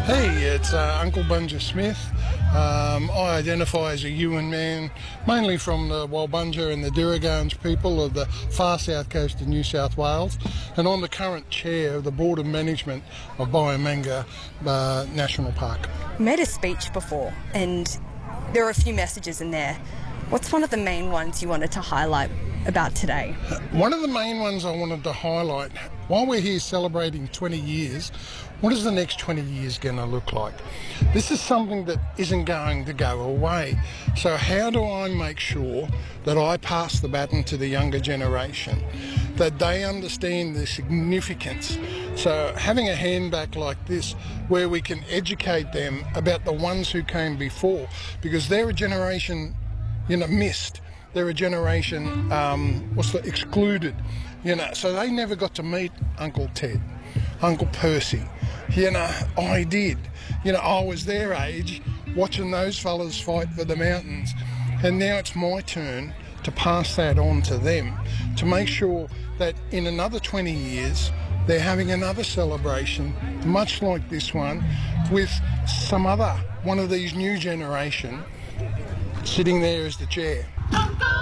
Hey, it's Uncle Bunja Smith. I identify as a Yuin man, mainly from the Walbunja and the Dirigans people of the far south coast of New South Wales, and I'm the current chair of the Board of Management of Byamanga National Park. You made a speech before, and there are a few messages in there. What's one of the main ones you wanted to highlight about today? One of the main ones I wanted to highlight, while we're here celebrating 20 years, what is the next 20 years going to look like? This is something that isn't going to go away. So how do I make sure that I pass the baton to the younger generation, that they understand the significance? So having a handback like this where we can educate them about the ones who came before, because they're a generation, missed. They're a generation, excluded, so they never got to meet Uncle Ted, Uncle Percy. I did. I was their age watching those fellas fight for the mountains. And now it's my turn to pass that on to them, to make sure that in another 20 years, they're having another celebration, much like this one, with one of these new generation sitting there as the chair.